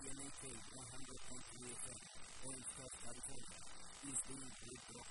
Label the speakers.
Speaker 1: WNHK 100.3 FM, Orange Coast, California, is being played